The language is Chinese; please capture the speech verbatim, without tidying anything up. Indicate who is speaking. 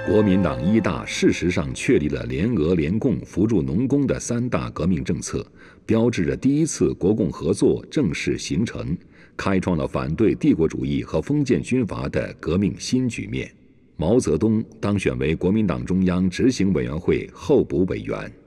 Speaker 1: 国民党一大事实上确立了联俄联共扶助农工的三大革命政策，标志着第一次国共合作正式形成，开创了反对帝国主义和封建军阀的革命新局面。毛泽东当选为国民党中央执行委员会候补委员。